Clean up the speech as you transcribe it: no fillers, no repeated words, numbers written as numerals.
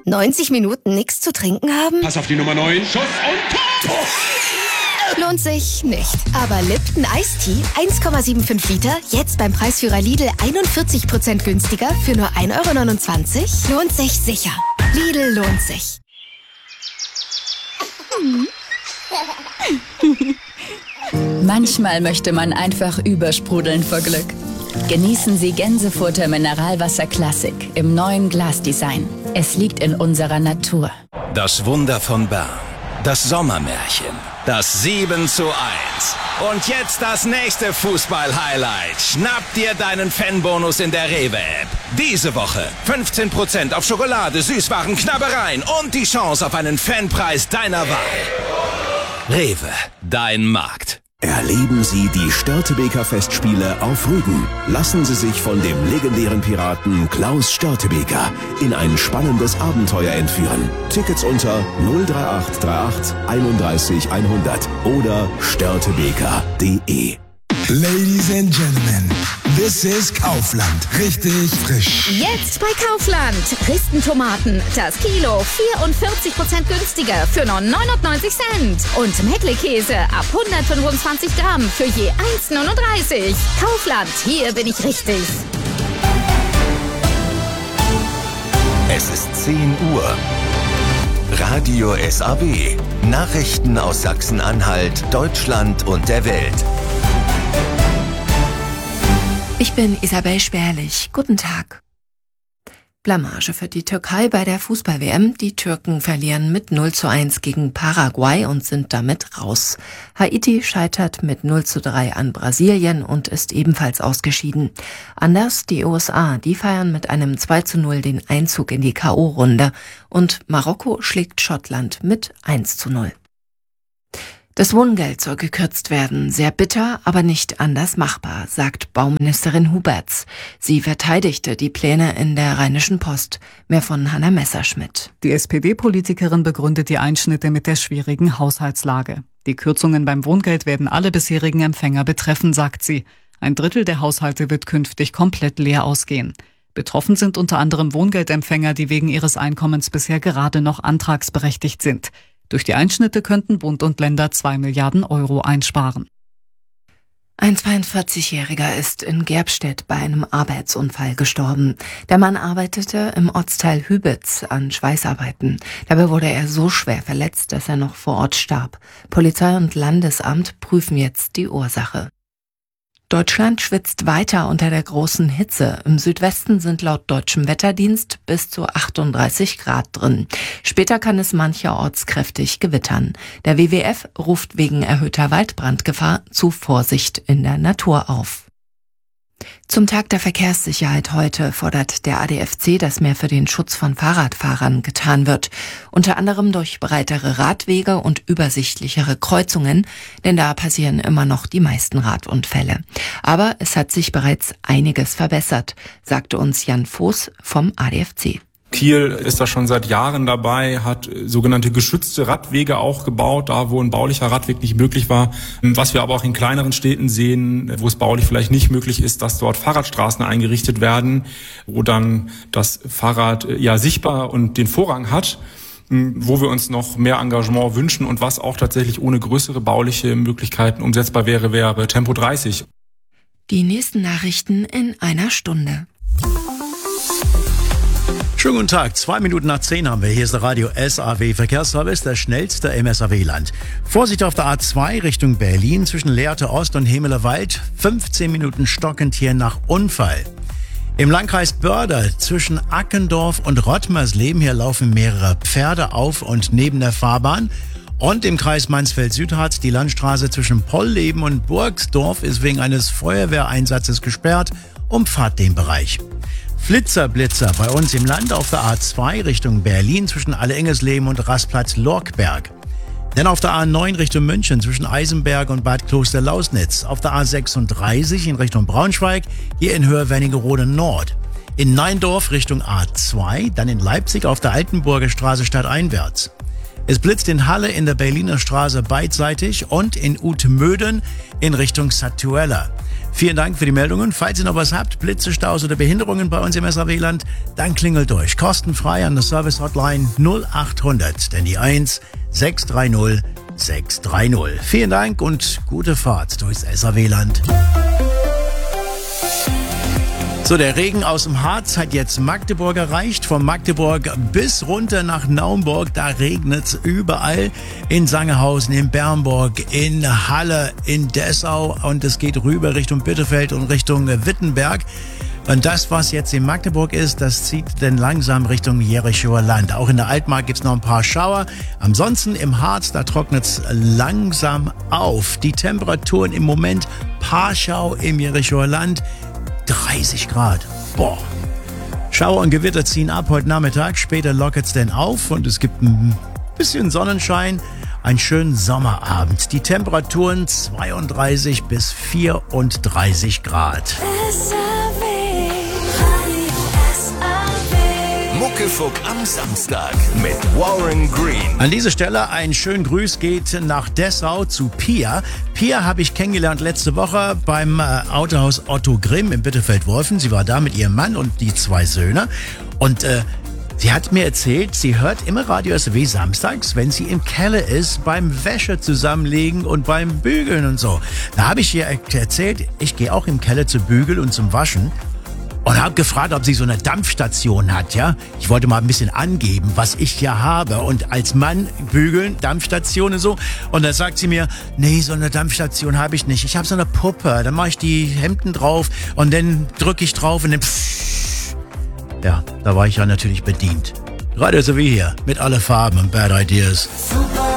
90 Minuten nichts zu trinken haben? Pass auf die Nummer 9. Schuss und Tor! Lohnt sich nicht. Aber Lipton Ice Tea, 1,75 Liter, jetzt beim Preisführer Lidl 41% günstiger für nur 1,29 €? Lohnt sich sicher. Lidl lohnt sich. Manchmal möchte man einfach übersprudeln vor Glück. Genießen Sie Gänsefurter Mineralwasser Classic im neuen Glasdesign. Es liegt in unserer Natur. Das Wunder von Bern. Das Sommermärchen. Das 7:1. Und jetzt das nächste Fußball-Highlight. Schnapp dir deinen Fanbonus in der Rewe-App. Diese Woche 15% auf Schokolade, Süßwaren, Knabbereien und die Chance auf einen Fanpreis deiner Wahl. Rewe, dein Markt. Erleben Sie die Störtebeker Festspiele auf Rügen. Lassen Sie sich von dem legendären Piraten Klaus Störtebeker in ein spannendes Abenteuer entführen. Tickets unter 03838 31 100 oder störtebeker.de. Ladies and Gentlemen, this is Kaufland. Richtig frisch. Jetzt bei Kaufland. Dresden-Tomaten. Das Kilo 44% günstiger für nur 99 Cent. Und Meckle-Käse ab 125 Gramm für je 1,39. Kaufland, hier bin ich richtig. Es ist 10 Uhr. Radio SAW. Nachrichten aus Sachsen-Anhalt, Deutschland und der Welt. Ich bin Isabel Sperlich. Guten Tag. Blamage für die Türkei bei der Fußball-WM. Die Türken verlieren mit 0:1 gegen Paraguay und sind damit raus. Haiti scheitert mit 0:3 an Brasilien und ist ebenfalls ausgeschieden. Anders die USA, die feiern mit einem 2:0 den Einzug in die K.O.-Runde. Und Marokko schlägt Schottland mit 1:0. Das Wohngeld soll gekürzt werden. Sehr bitter, aber nicht anders machbar, sagt Bauministerin Huberts. Sie verteidigte die Pläne in der Rheinischen Post. Mehr von Hanna Messerschmidt. Die SPD-Politikerin begründet die Einschnitte mit der schwierigen Haushaltslage. Die Kürzungen beim Wohngeld werden alle bisherigen Empfänger betreffen, sagt sie. 1/3 der Haushalte wird künftig komplett leer ausgehen. Betroffen sind unter anderem Wohngeldempfänger, die wegen ihres Einkommens bisher gerade noch antragsberechtigt sind. Durch die Einschnitte könnten Bund und Länder 2 Milliarden € einsparen. Ein 42-Jähriger ist in Gerbstedt bei einem Arbeitsunfall gestorben. Der Mann arbeitete im Ortsteil Hübitz an Schweißarbeiten. Dabei wurde er so schwer verletzt, dass er noch vor Ort starb. Polizei und Landesamt prüfen jetzt die Ursache. Deutschland schwitzt weiter unter der großen Hitze. Im Südwesten sind laut deutschem Wetterdienst bis zu 38 Grad drin. Später kann es mancherorts kräftig gewittern. Der WWF ruft wegen erhöhter Waldbrandgefahr zu Vorsicht in der Natur auf. Zum Tag der Verkehrssicherheit heute fordert der ADFC, dass mehr für den Schutz von Fahrradfahrern getan wird. Unter anderem durch breitere Radwege und übersichtlichere Kreuzungen, denn da passieren immer noch die meisten Radunfälle. Aber es hat sich bereits einiges verbessert, sagte uns Jan Voß vom ADFC. Kiel ist da schon seit Jahren dabei, hat sogenannte geschützte Radwege auch gebaut, da wo ein baulicher Radweg nicht möglich war. Was wir aber auch in kleineren Städten sehen, wo es baulich vielleicht nicht möglich ist, dass dort Fahrradstraßen eingerichtet werden, wo dann das Fahrrad sichtbar und den Vorrang hat, wo wir uns noch mehr Engagement wünschen und was auch tatsächlich ohne größere bauliche Möglichkeiten umsetzbar wäre Tempo 30. Die nächsten Nachrichten in einer Stunde. Schönen guten Tag, 2 Minuten nach 10 haben wir. Hier ist der Radio SAW Verkehrsservice, der schnellste im SAW-Land. Vorsicht auf der A2 Richtung Berlin zwischen Lehrte Ost und Hemelerwald. 15 Minuten stockend hier nach Unfall. Im Landkreis Börde zwischen Ackendorf und Rottmersleben, hier laufen mehrere Pferde auf und neben der Fahrbahn. Und im Kreis Mansfeld-Südharz die Landstraße zwischen Pollleben und Burgsdorf ist wegen eines Feuerwehreinsatzes gesperrt. Umfahrt den Bereich. Blitzer bei uns im Land auf der A2 Richtung Berlin zwischen Allerengesleben und Rastplatz-Lorkberg. Dann auf der A9 Richtung München zwischen Eisenberg und Bad Kloster-Lausnitz. Auf der A36 in Richtung Braunschweig, hier in Höhe Wernigerode Nord. In Neindorf Richtung A2, dann in Leipzig auf der Altenburger Straße stadteinwärts. Es blitzt in Halle in der Berliner Straße beidseitig und in Uthmöden in Richtung Satuella. Vielen Dank für die Meldungen. Falls ihr noch was habt, Blitze, Staus oder Behinderungen bei uns im SAW-Land, dann klingelt durch. Kostenfrei an der Service-Hotline 0800, denn die 1 630 630. Vielen Dank und gute Fahrt durchs SAW-Land. So, der Regen aus dem Harz hat jetzt Magdeburg erreicht. Von Magdeburg bis runter nach Naumburg, da regnet's überall. In Sangerhausen, in Bernburg, in Halle, in Dessau und es geht rüber Richtung Bitterfeld und Richtung Wittenberg. Und das, was jetzt in Magdeburg ist, das zieht dann langsam Richtung Jerichoer Land. Auch in der Altmark gibt's noch ein paar Schauer. Ansonsten im Harz, da trocknet's langsam auf. Die Temperaturen im Moment, Parschau im Jerichoer Land, 30 Grad. Boah. Schauer und Gewitter ziehen ab heute Nachmittag. Später lockert's denn auf und es gibt ein bisschen Sonnenschein. Einen schönen Sommerabend. Die Temperaturen 32 bis 34 Grad. Muckefuck am Samstag mit Warren Green. An dieser Stelle ein schönen Gruß geht nach Dessau zu Pia. Pia habe ich kennengelernt letzte Woche beim Autohaus Otto Grimm in Bitterfeld-Wolfen. Sie war da mit ihrem Mann und die 2 Söhne. Und sie hat mir erzählt, sie hört immer Radio SAW samstags, wenn sie im Keller ist, beim Wäsche zusammenlegen und beim Bügeln und so. Da habe ich ihr erzählt, ich gehe auch im Keller zu bügeln und zum Waschen. Und habe gefragt, ob sie so eine Dampfstation hat, ja. Ich wollte mal ein bisschen angeben, was ich hier habe. Und als Mann bügeln, Dampfstation und so. Und da sagt sie mir, nee, so eine Dampfstation habe ich nicht. Ich habe so eine Puppe. Dann mache ich die Hemden drauf und dann drücke ich drauf und dann pfff. Ja, da war ich ja natürlich bedient. Radio SAW hier mit alle Farben und Bad Ideas. Super.